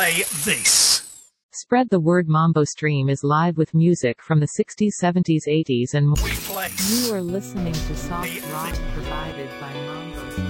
play this. Spread the word. Mambo Stream is live with music from the 60s, 70s, 80s and more. We play. You are listening to soft rock provided by Mambo.